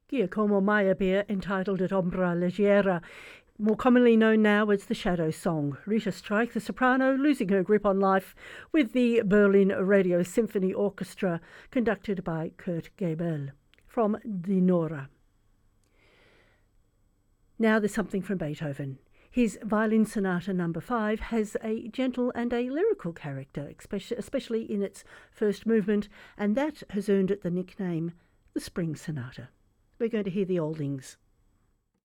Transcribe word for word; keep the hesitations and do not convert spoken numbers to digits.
Giacomo Meyerbeer entitled it Ombra Leggera, more commonly known now as the Shadow Song. Rita Streich, the soprano, losing her grip on life with the Berlin Radio Symphony Orchestra, conducted by Kurt Gabel, from Dinora. Now there's something from Beethoven. His Violin Sonata number five has a gentle and a lyrical character, especially in its first movement, and that has earned it the nickname the Spring Sonata. We're going to hear the Oldings.